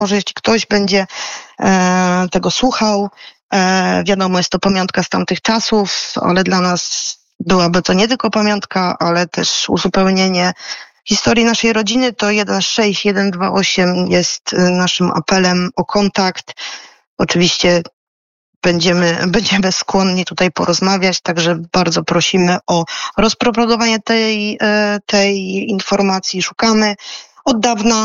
Może jeśli ktoś będzie tego słuchał, wiadomo, jest to pamiątka z tamtych czasów, ale dla nas byłaby to nie tylko pamiątka, ale też uzupełnienie historii naszej rodziny. To 16128 jest naszym apelem o kontakt. Oczywiście będziemy skłonni tutaj porozmawiać, także bardzo prosimy o rozpropagowanie tej informacji. Szukamy od dawna,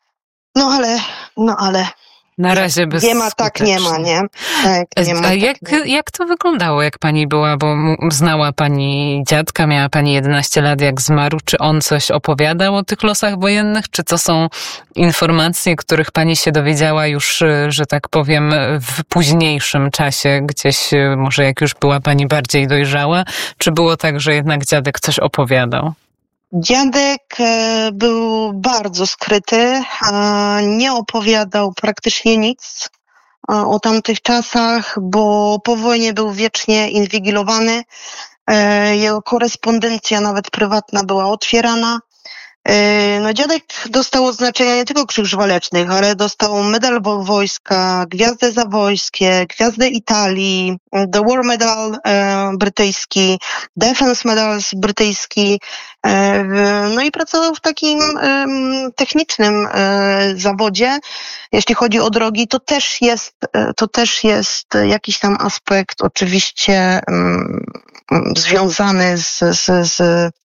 ale na razie nie ma, tak nie ma, nie? Tak, nie ma, A jak to wyglądało, jak pani była, bo znała pani dziadka, miała pani 11 lat, jak zmarł, czy on coś opowiadał o tych losach wojennych, czy to są informacje, których pani się dowiedziała już, że tak powiem, w późniejszym czasie, gdzieś może jak już była pani bardziej dojrzała, czy było tak, że jednak dziadek coś opowiadał? Dziadek był bardzo skryty, nie opowiadał praktycznie nic o tamtych czasach, bo po wojnie był wiecznie inwigilowany. Jego korespondencja, nawet prywatna, była otwierana. No, dziadek dostał odznaczenia nie tylko Krzyż Walecznych, ale dostał medal wojska, gwiazdę za wojskie, gwiazdę Italii, The War Medal brytyjski, Defense Medals brytyjski. No i pracował w takim technicznym zawodzie. Jeśli chodzi o drogi, to też jest jakiś tam aspekt oczywiście związany z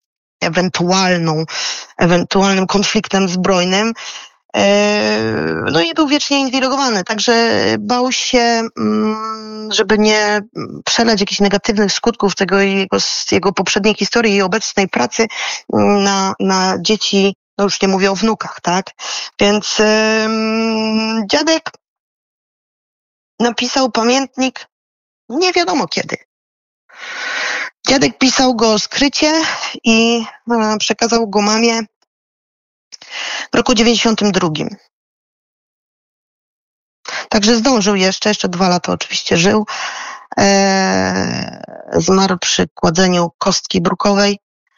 ewentualnym konfliktem zbrojnym. No i był wiecznie inwigilowany, także bał się, żeby nie przelać jakichś negatywnych skutków z jego poprzedniej historii i obecnej pracy na dzieci, no już nie mówię o wnukach, tak? Więc dziadek napisał pamiętnik nie wiadomo kiedy. Dziadek pisał go skrycie i przekazał go mamie w roku 92. Także zdążył jeszcze 2 lata oczywiście żył. Zmarł przy kładzeniu kostki brukowej.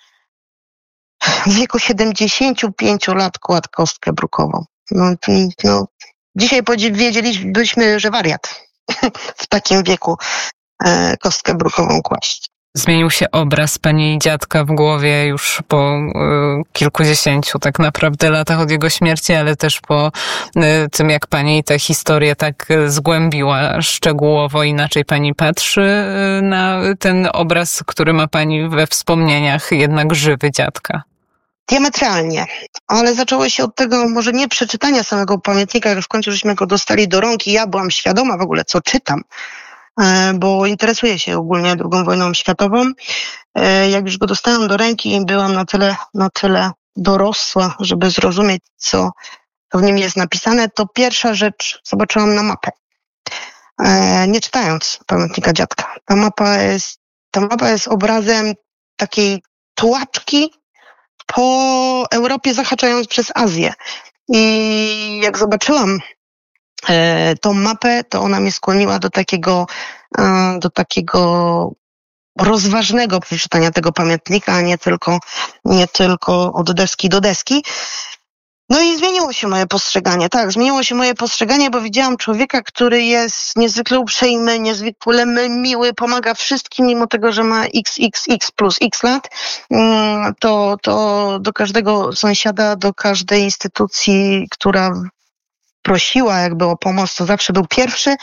W wieku 75 lat kładł kostkę brukową. Dzisiaj wiedzielibyśmy, że wariat w takim wieku kostkę brukową kłaść. Zmienił się obraz pani dziadka w głowie już po kilkudziesięciu tak naprawdę latach od jego śmierci, ale też po tym, jak pani tę historię tak zgłębiła szczegółowo, inaczej pani patrzy na ten obraz, który ma pani we wspomnieniach, jednak żywy dziadka. Diametralnie, ale zaczęło się od tego może nie przeczytania samego pamiętnika, jak w końcu żeśmy go dostali do rąk i ja byłam świadoma w ogóle, co czytam, bo interesuję się ogólnie II wojną światową. Jak już go dostałam do ręki, byłam na tyle dorosła, żeby zrozumieć, co w nim jest napisane, to pierwsza rzecz, zobaczyłam na mapę. Nie czytając pamiętnika dziadka. Ta mapa jest obrazem takiej tułaczki po Europie, zahaczając przez Azję. I jak zobaczyłam tą mapę, to ona mnie skłoniła do takiego rozważnego przeczytania tego pamiętnika, a nie tylko od deski do deski. No i zmieniło się moje postrzeganie. Tak, zmieniło się moje postrzeganie, bo widziałam człowieka, który jest niezwykle uprzejmy, niezwykle miły, pomaga wszystkim, mimo tego, że ma XXX plus X lat. To do każdego sąsiada, do każdej instytucji, która prosiła jakby o pomoc, to zawsze był pierwszy.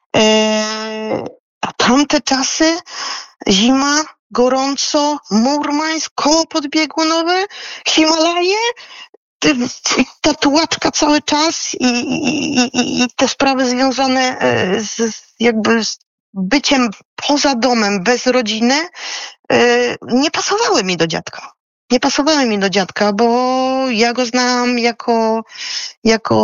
A tamte czasy, zima, gorąco, Murmańsk, koło podbiegunowe, Himalaje, ta tułaczka cały czas i te sprawy związane z byciem poza domem, bez rodziny, nie pasowały mi do dziadka. Nie pasowały mi do dziadka, bo ja go znam jako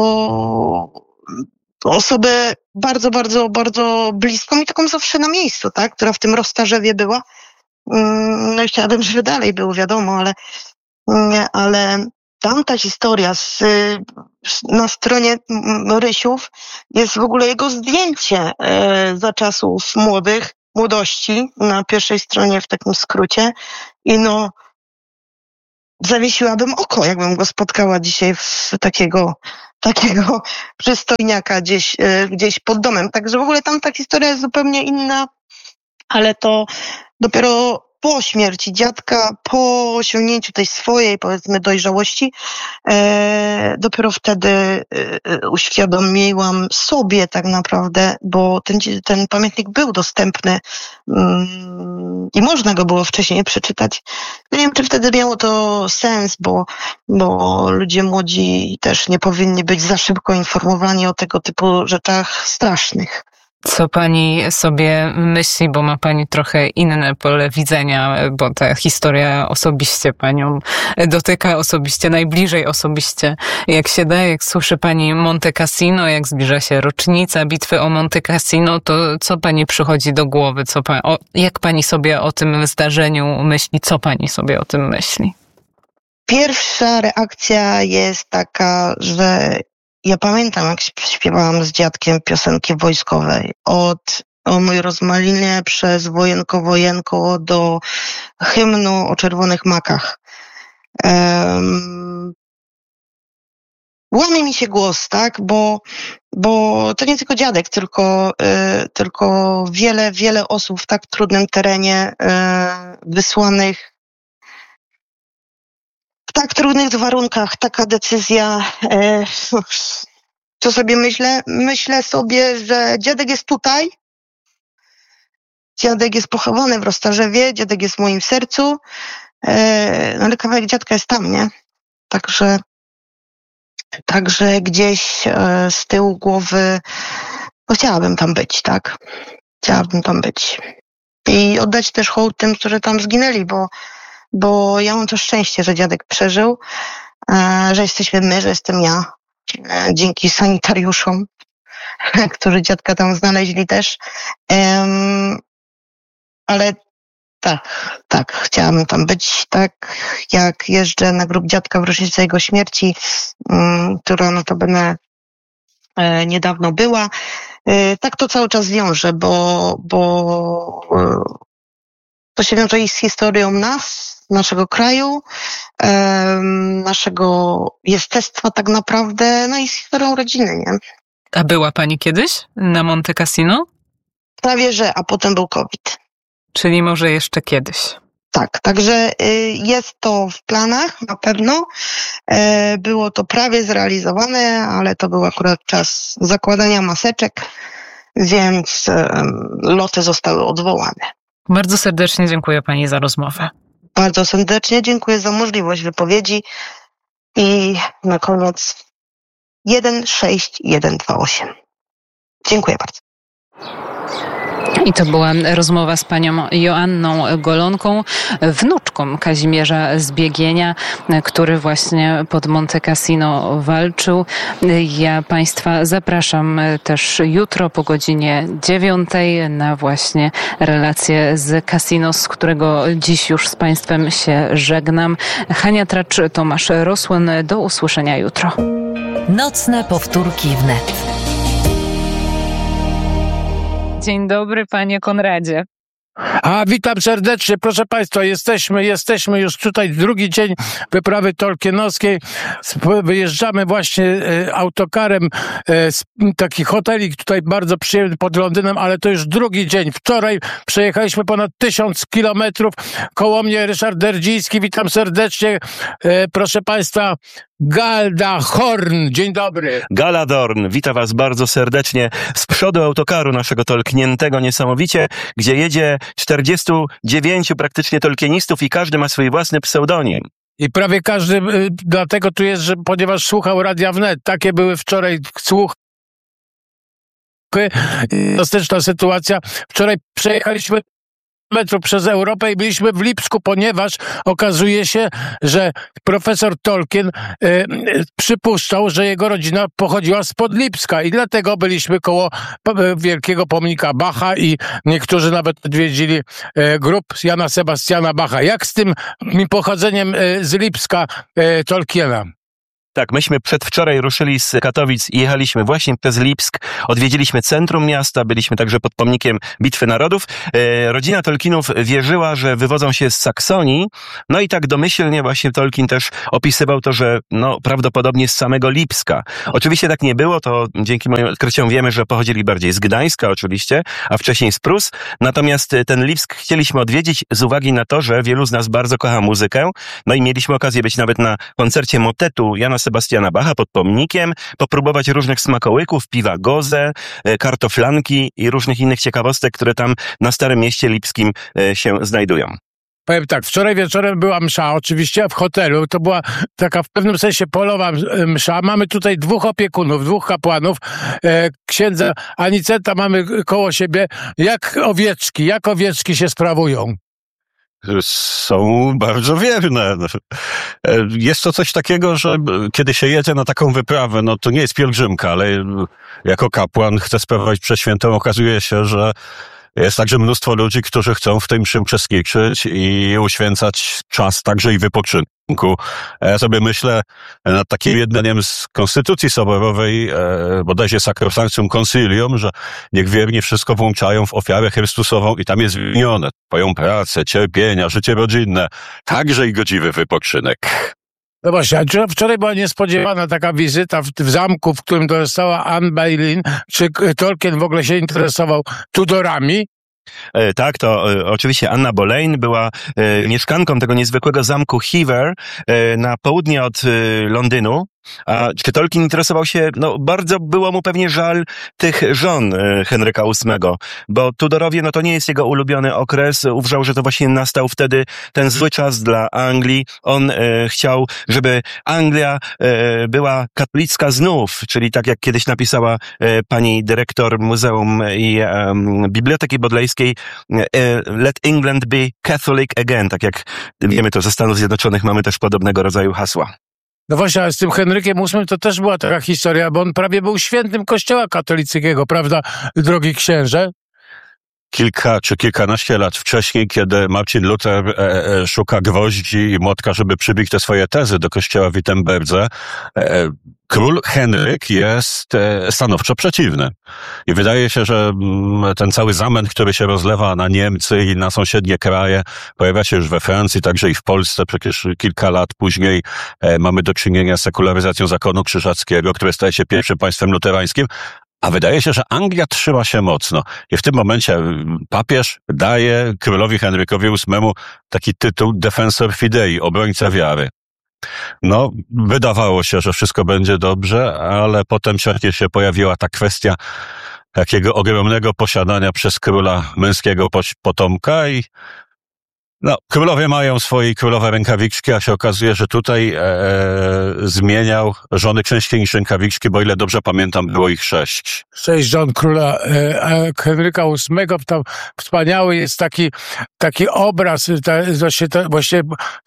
osobę bardzo, bardzo, bardzo bliską i taką zawsze na miejscu, tak, która w tym Roztarzewie była. No i chciałabym, żeby dalej było, wiadomo, ale tamta historia na stronie Rysiów jest w ogóle jego zdjęcie za czasów młodości na pierwszej stronie w takim skrócie i no zawiesiłabym oko, jakbym go spotkała dzisiaj w takiego takiego przystojniaka gdzieś pod domem. Także w ogóle tam ta historia jest zupełnie inna, ale to dopiero po śmierci dziadka, po osiągnięciu tej swojej, powiedzmy, dojrzałości, dopiero wtedy uświadomiłam sobie tak naprawdę, bo ten pamiętnik był dostępny i można go było wcześniej przeczytać. Nie wiem, czy wtedy miało to sens, bo ludzie młodzi też nie powinni być za szybko informowani o tego typu rzeczach strasznych. Co pani sobie myśli, bo ma pani trochę inne pole widzenia, bo ta historia osobiście panią dotyka, osobiście, najbliżej osobiście. Jak się da, jak słyszy pani Monte Cassino, jak zbliża się rocznica bitwy o Monte Cassino, to co pani przychodzi do głowy? Jak pani sobie o tym zdarzeniu myśli? Co pani sobie o tym myśli? Pierwsza reakcja jest taka, że ja pamiętam, jak śpiewałam z dziadkiem piosenki wojskowej. O mój rozmalinie przez wojenko do hymnu o czerwonych makach. Łamie mi się głos, tak? Bo to nie tylko dziadek, tylko wiele osób w tak trudnym terenie wysłanych w tak trudnych warunkach. Taka decyzja. Co sobie myślę? Myślę sobie, że dziadek jest tutaj. Dziadek jest pochowany w Roztarzewie, dziadek jest w moim sercu, ale kawałek dziadka jest tam, nie? Także gdzieś z tyłu głowy chciałabym tam być, tak? Chciałabym tam być. I oddać też hołd tym, którzy tam zginęli, bo ja mam to szczęście, że dziadek przeżył, że jesteśmy my, że jestem ja. Dzięki sanitariuszom, którzy dziadka tam znaleźli też. Ale tak, chciałabym tam być. Tak jak jeżdżę na grób dziadka w rocznicę jego śmierci, która notabene niedawno była, tak to cały czas wiąże, bo to się wiąże i z historią naszego kraju, naszego jestestwa tak naprawdę, no i z historią rodziny, nie? A była pani kiedyś na Monte Cassino? Prawie że, a potem był COVID. Czyli może jeszcze kiedyś. Tak, także jest to w planach na pewno. Było to prawie zrealizowane, ale to był akurat czas zakładania maseczek, więc loty zostały odwołane. Bardzo serdecznie dziękuję pani za rozmowę. Bardzo serdecznie dziękuję za możliwość wypowiedzi i na koniec 16128. Dziękuję bardzo. I to była rozmowa z panią Joanną Golonką, wnuczką Kazimierza Zbiegienia, który właśnie pod Monte Cassino walczył. Ja państwa zapraszam też jutro po godzinie 9 na właśnie relację z Cassino, z którego dziś już z państwem się żegnam. Hania Tracz, Tomasz Rosłyn. Do usłyszenia jutro. Nocne powtórki wnet. Dzień dobry, panie Konradzie. Witam serdecznie. Proszę państwa, jesteśmy już tutaj drugi dzień wyprawy tolkienowskiej. Wyjeżdżamy właśnie autokarem z takich hoteli tutaj bardzo przyjemny pod Londynem, ale to już drugi dzień. Wczoraj przejechaliśmy ponad 1000 kilometrów. Koło mnie Ryszard Derdziński. Witam serdecznie. Proszę państwa, Galda Horn. Dzień dobry. Galadorn, witam was bardzo serdecznie z przodu autokaru naszego tolkniętego niesamowicie, gdzie jedzie 49 praktycznie tolkienistów i każdy ma swój własny pseudonim. I prawie każdy, dlatego tu jest, że ponieważ słuchał Radia Wnet, takie były wczoraj słuchy. Ostateczna sytuacja. Wczoraj przejechaliśmy metrów przez Europę i byliśmy w Lipsku, ponieważ okazuje się, że profesor Tolkien przypuszczał, że jego rodzina pochodziła spod Lipska i dlatego byliśmy koło wielkiego pomnika Bacha i niektórzy nawet odwiedzili grób Jana Sebastiana Bacha. Jak z tym pochodzeniem z Lipska Tolkiena? Tak, myśmy przedwczoraj ruszyli z Katowic i jechaliśmy właśnie przez Lipsk, odwiedziliśmy centrum miasta, byliśmy także pod pomnikiem Bitwy Narodów. Rodzina Tolkienów wierzyła, że wywodzą się z Saksonii, no i tak domyślnie właśnie Tolkien też opisywał to, że prawdopodobnie z samego Lipska. Oczywiście tak nie było, to dzięki moim odkryciom wiemy, że pochodzili bardziej z Gdańska oczywiście, a wcześniej z Prus. Natomiast ten Lipsk chcieliśmy odwiedzić z uwagi na to, że wielu z nas bardzo kocha muzykę, no i mieliśmy okazję być nawet na koncercie motetu Jana Sebastiana Bacha pod pomnikiem, popróbować różnych smakołyków, piwa Goze, kartoflanki i różnych innych ciekawostek, które tam na Starym Mieście Lipskim się znajdują. Powiem tak, wczoraj wieczorem była msza, oczywiście w hotelu. To była taka w pewnym sensie polowa msza. Mamy tutaj 2 opiekunów, 2 kapłanów. Księdza Aniceta mamy koło siebie. Jak owieczki się sprawują? Są bardzo wierne. Jest to coś takiego, że kiedy się jedzie na taką wyprawę, to nie jest pielgrzymka, ale jako kapłan chce sprawować przeświętą, okazuje się, że jest także mnóstwo ludzi, którzy chcą w tym mszy uczestniczyć i uświęcać czas także i wypoczynku. Ja sobie myślę nad takim jedzeniem z Konstytucji Soborowej, bodajże Sacrosanctum Concilium, że niech wierni wszystko włączają w ofiarę Chrystusową i tam jest wymienione swoją pracę, cierpienia, życie rodzinne, także i godziwy wypoczynek. No właśnie, a wczoraj była niespodziewana taka wizyta w zamku, w którym dorastała Anne Boleyn. Czy Tolkien w ogóle się interesował Tudorami? Tak, to oczywiście Anna Boleyn była mieszkanką tego niezwykłego zamku Hever na południe od Londynu. A czy Tolkien interesował się, bardzo było mu pewnie żal tych żon Henryka VIII, bo Tudorowie, to nie jest jego ulubiony okres. Uważał, że to właśnie nastał wtedy ten zły czas dla Anglii. On chciał, żeby Anglia była katolicka znów, czyli tak jak kiedyś napisała pani dyrektor Muzeum i Biblioteki Bodlejskiej, Let England be Catholic again, tak jak wiemy to ze Stanów Zjednoczonych mamy też podobnego rodzaju hasła. No właśnie, ale z tym Henrykiem VIII to też była taka historia, bo on prawie był świętym kościoła katolickiego, prawda, drogi księże? Kilka czy kilkanaście lat wcześniej, kiedy Marcin Luther szuka gwoździ i młotka, żeby przybić te swoje tezy do kościoła w Wittenberdze, król Henryk jest stanowczo przeciwny. I wydaje się, że ten cały zamęt, który się rozlewa na Niemcy i na sąsiednie kraje, pojawia się już we Francji, także i w Polsce. Przecież kilka lat później mamy do czynienia z sekularyzacją zakonu krzyżackiego, które staje się pierwszym państwem luterańskim. A wydaje się, że Anglia trzyma się mocno. I w tym momencie papież daje królowi Henrykowi VIII taki tytuł Defensor Fidei, obrońca wiary. Wydawało się, że wszystko będzie dobrze, ale potem ciągle się pojawiła ta kwestia takiego ogromnego posiadania przez króla męskiego potomka i królowie mają swoje królowe rękawiczki, a się okazuje, że tutaj zmieniał żony częściej rękawiczki, bo ile dobrze pamiętam, było ich 6. 6 żon króla Henryka VIII. Tam wspaniały jest taki obraz, właśnie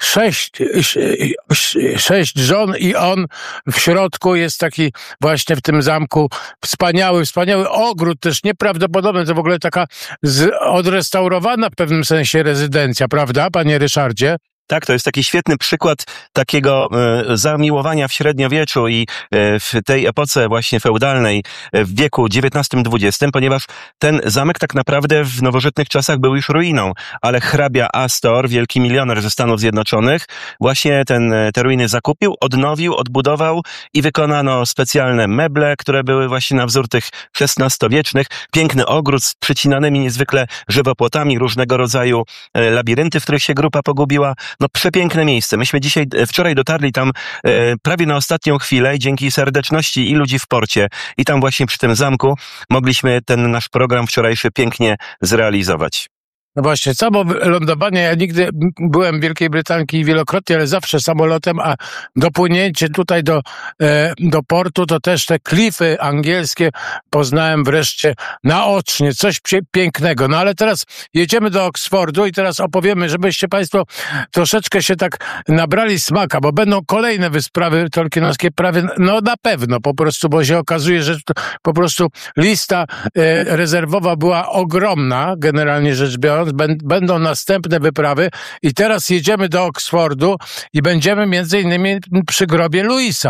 6 żon i on w środku jest taki właśnie w tym zamku wspaniały ogród, też nieprawdopodobny, to w ogóle taka odrestaurowana w pewnym sensie rezydencja, prawda, panie Ryszardzie? Tak, to jest taki świetny przykład takiego zamiłowania w średniowieczu i w tej epoce właśnie feudalnej w wieku XIX-XX, ponieważ ten zamek tak naprawdę w nowożytnych czasach był już ruiną, ale hrabia Astor, wielki milioner ze Stanów Zjednoczonych, właśnie te ruiny zakupił, odnowił, odbudował i wykonano specjalne meble, które były właśnie na wzór tych XVI-wiecznych. Piękny ogród z przycinanymi niezwykle żywopłotami, różnego rodzaju labirynty, w których się grupa pogubiła. Przepiękne miejsce. Myśmy wczoraj dotarli tam prawie na ostatnią chwilę i dzięki serdeczności i ludzi w porcie i tam właśnie przy tym zamku mogliśmy ten nasz program wczorajszy pięknie zrealizować. No właśnie, samo lądowanie, ja nigdy byłem w Wielkiej Brytanii wielokrotnie, ale zawsze samolotem, a dopłynięcie tutaj do portu, to też te klify angielskie poznałem wreszcie naocznie, coś pięknego. No ale teraz jedziemy do Oksfordu i teraz opowiemy, żebyście państwo troszeczkę się tak nabrali smaka, bo będą kolejne wyprawy tolkienowskie prawie, na pewno po prostu, bo się okazuje, że po prostu lista rezerwowa była ogromna, generalnie rzecz biorąc. Będą następne wyprawy i teraz jedziemy do Oksfordu i będziemy między innymi przy grobie Louisa.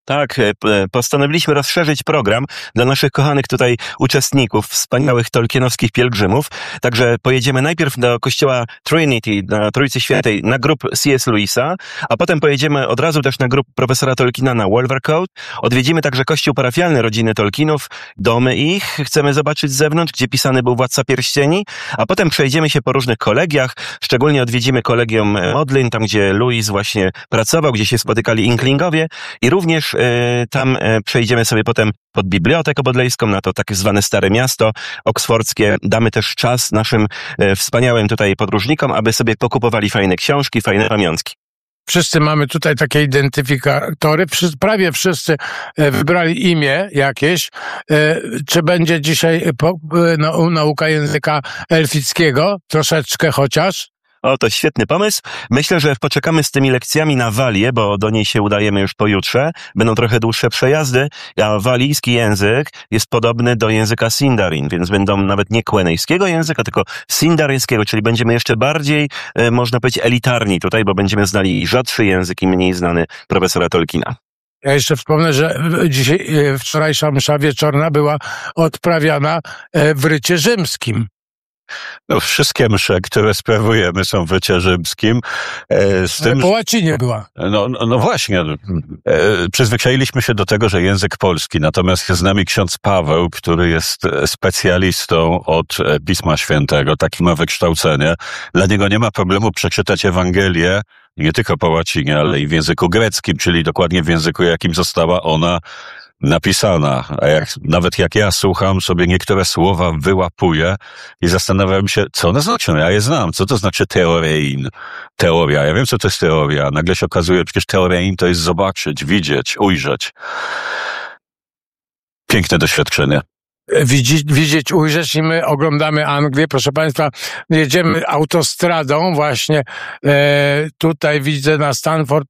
Tak, postanowiliśmy rozszerzyć program dla naszych kochanych tutaj uczestników, wspaniałych tolkienowskich pielgrzymów. Także pojedziemy najpierw do kościoła Trinity, na Trójcy Świętej, na grób C.S. Lewisa, a potem pojedziemy od razu też na grób profesora Tolkiena na Wolvercote. Odwiedzimy także kościół parafialny rodziny Tolkienów, domy ich, chcemy zobaczyć z zewnątrz, gdzie pisany był Władca Pierścieni, a potem przejdziemy się po różnych kolegiach, szczególnie odwiedzimy kolegium Modlin, tam gdzie Lewis właśnie pracował, gdzie się spotykali Inklingowie i również tam przejdziemy sobie potem pod Bibliotekę Bodlejską, na to tak zwane Stare Miasto oksfordzkie. Damy też czas naszym wspaniałym tutaj podróżnikom, aby sobie pokupowali fajne książki, fajne pamiątki. Wszyscy mamy tutaj takie identyfikatory, prawie wszyscy wybrali imię jakieś. Czy będzie dzisiaj nauka języka elfickiego? Troszeczkę chociaż? O, to świetny pomysł. Myślę, że poczekamy z tymi lekcjami na Walię, bo do niej się udajemy już pojutrze. Będą trochę dłuższe przejazdy, a walijski język jest podobny do języka Sindarin, więc będą nawet nie kwenejskiego języka, tylko sindaryjskiego, czyli będziemy jeszcze bardziej, można powiedzieć, elitarni tutaj, bo będziemy znali i rzadszy język, i mniej znany profesora Tolkiena. Ja jeszcze wspomnę, że wczorajsza msza wieczorna była odprawiana w rycie rzymskim. No, wszystkie msze, które sprawujemy, są w rycie rzymskim. Po łacinie była. No właśnie. Przyzwyczailiśmy się do tego, że język polski, natomiast jest z nami ksiądz Paweł, który jest specjalistą od Pisma Świętego, takie ma wykształcenie. Dla niego nie ma problemu przeczytać Ewangelię nie tylko po łacinie, ale i w języku greckim, czyli dokładnie w języku, jakim została ona napisana. A nawet jak ja słucham, sobie niektóre słowa wyłapuję i zastanawiam się, co one znaczą. Ja je znam. Co to znaczy teorein? Teoria. Ja wiem, co to jest teoria. Nagle się okazuje, że przecież teorein to jest zobaczyć, widzieć, ujrzeć. Piękne doświadczenie. Widzieć, ujrzeć i my oglądamy Anglię. Proszę Państwa, jedziemy autostradą właśnie. Tutaj widzę na Stanford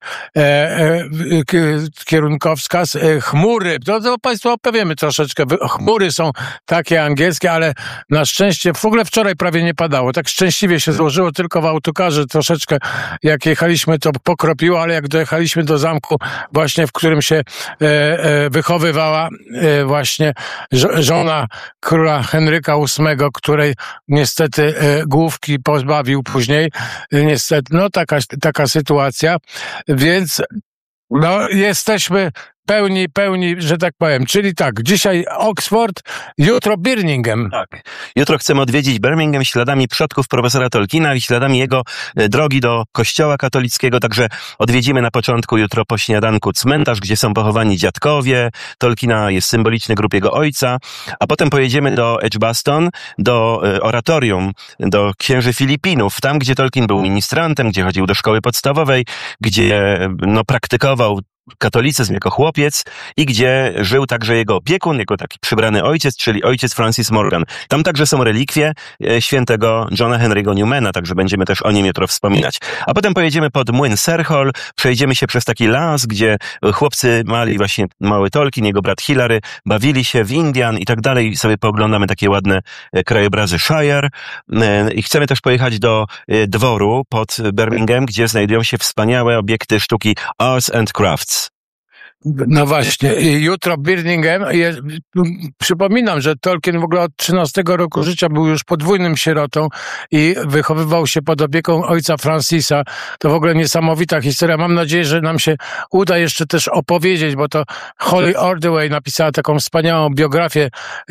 kierunkowskaz. Chmury, to Państwu opowiemy troszeczkę. Chmury są takie angielskie, ale na szczęście w ogóle wczoraj prawie nie padało. Tak szczęśliwie się złożyło, tylko w autokarze troszeczkę jak jechaliśmy to pokropiło, ale jak dojechaliśmy do zamku właśnie, w którym się wychowywała właśnie żona króla Henryka VIII, której niestety główki pozbawił później. Niestety, taka sytuacja. Więc jesteśmy pełni, że tak powiem. Czyli tak, dzisiaj Oxford, jutro Birmingham. Tak. Jutro chcemy odwiedzić Birmingham śladami przodków profesora Tolkiena i śladami jego drogi do kościoła katolickiego, także odwiedzimy na początku jutro po śniadanku cmentarz, gdzie są pochowani dziadkowie Tolkiena, jest symboliczny grób jego ojca, a potem pojedziemy do Edgbaston, do oratorium, do księży Filipinów, tam gdzie Tolkien był ministrantem, gdzie chodził do szkoły podstawowej, gdzie praktykował katolicyzm jako chłopiec i gdzie żył także jego opiekun, jako taki przybrany ojciec, czyli ojciec Francis Morgan. Tam także są relikwie świętego Johna Henry'ego Newmana, także będziemy też o nim jutro wspominać. A potem pojedziemy pod młyn Serhol, przejdziemy się przez taki las, gdzie chłopcy mali właśnie mały Tolkien, jego brat Hilary, bawili się w Indian i tak dalej i sobie pooglądamy takie ładne krajobrazy Shire i chcemy też pojechać do dworu pod Birmingham, gdzie znajdują się wspaniałe obiekty sztuki Arts and Crafts. No właśnie, jutro Birmingham. Przypominam, że Tolkien w ogóle od 13 roku życia był już podwójnym sierotą i wychowywał się pod opieką ojca Francisa. To w ogóle niesamowita historia. Mam nadzieję, że nam się uda jeszcze też opowiedzieć, bo to Holly Ordway napisała taką wspaniałą biografię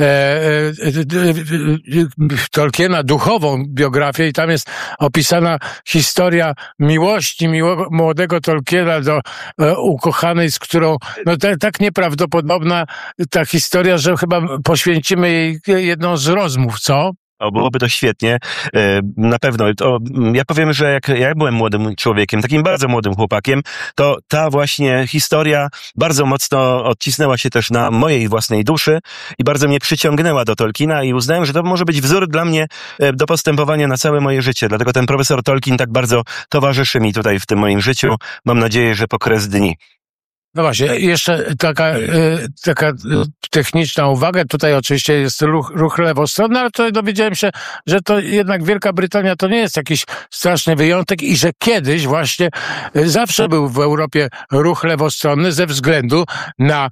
Tolkiena, duchową biografię i tam jest opisana historia miłości młodego Tolkiena do ukochanej, z którą tak nieprawdopodobna ta historia, że chyba poświęcimy jej jedną z rozmów, co? Byłoby to świetnie. Na pewno. Ja powiem, że jak ja byłem młodym człowiekiem, takim bardzo młodym chłopakiem, to ta właśnie historia bardzo mocno odcisnęła się też na mojej własnej duszy i bardzo mnie przyciągnęła do Tolkiena i uznałem, że to może być wzór dla mnie do postępowania na całe moje życie. Dlatego ten profesor Tolkien tak bardzo towarzyszy mi tutaj w tym moim życiu. Mam nadzieję, że po kres dni. No właśnie, jeszcze taka techniczna uwaga. Tutaj oczywiście jest ruch lewostronny, ale to dowiedziałem się, że to jednak Wielka Brytania to nie jest jakiś straszny wyjątek i że kiedyś właśnie zawsze był w Europie ruch lewostronny ze względu na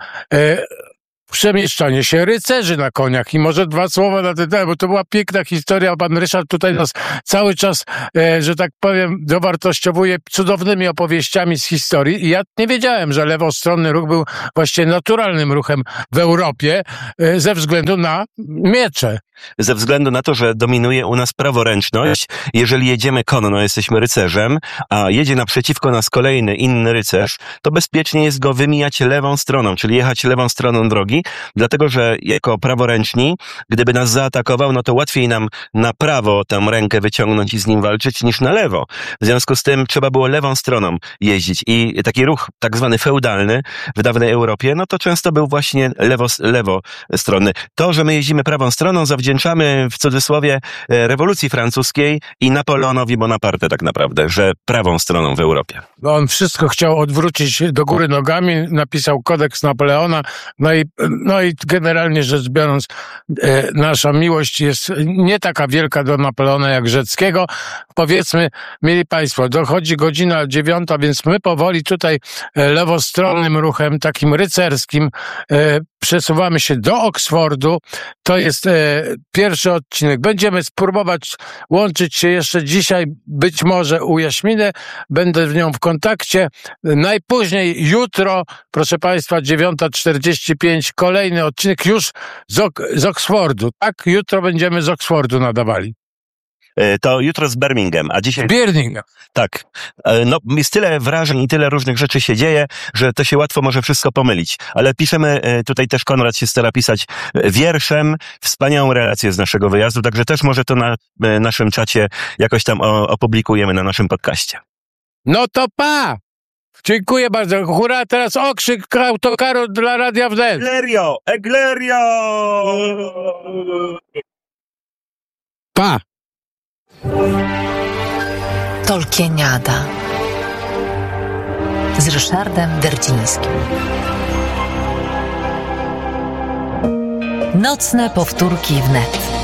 przemieszczanie się rycerzy na koniach. I może 2 słowa na ten temat, bo to była piękna historia. Pan Ryszard tutaj nas cały czas, że tak powiem, dowartościowuje cudownymi opowieściami z historii. I ja nie wiedziałem, że lewostronny ruch był właściwie naturalnym ruchem w Europie ze względu na miecze. Ze względu na to, że dominuje u nas praworęczność. Jeżeli jedziemy konno, jesteśmy rycerzem, a jedzie naprzeciwko nas kolejny, inny rycerz, to bezpiecznie jest go wymijać lewą stroną, czyli jechać lewą stroną drogi, dlatego że jako praworęczni, gdyby nas zaatakował, no to łatwiej nam na prawo tę rękę wyciągnąć i z nim walczyć niż na lewo. W związku z tym trzeba było lewą stroną jeździć i taki ruch tak zwany feudalny w dawnej Europie, no to często był właśnie lewostronny. To, że my jeździmy prawą stroną, zawdzięczamy w cudzysłowie rewolucji francuskiej i Napoleonowi Bonaparte tak naprawdę, że prawą stroną w Europie. No on wszystko chciał odwrócić do góry nogami, napisał kodeks Napoleona, no i generalnie rzecz biorąc, nasza miłość jest nie taka wielka do Napoleona jak Rzeckiego. Powiedzmy, mieli Państwo, dochodzi godzina 9, więc my powoli tutaj lewostronnym ruchem, takim rycerskim, przesuwamy się do Oksfordu. To jest pierwszy odcinek. Będziemy spróbować łączyć się jeszcze dzisiaj, być może u Jaśminy. Będę z nią w kontakcie. Najpóźniej jutro, proszę Państwa, 9:45, kolejny odcinek już z Oksfordu. Tak? Jutro będziemy z Oksfordu nadawali. To jutro z Birmingham, a dzisiaj... Birmingham. Tak. No, jest tyle wrażeń i tyle różnych rzeczy się dzieje, że to się łatwo może wszystko pomylić. Ale piszemy, tutaj też Konrad się stara pisać wierszem, wspaniałą relację z naszego wyjazdu, także też może to na naszym czacie jakoś tam opublikujemy na naszym podcaście. No to pa! Dziękuję bardzo. Hurra, teraz okrzyk autokaru dla Radia Wnet. Eglerio! Eglerio! Pa! Tolkieniada z Ryszardem Derdzińskim. Nocne powtórki wnet.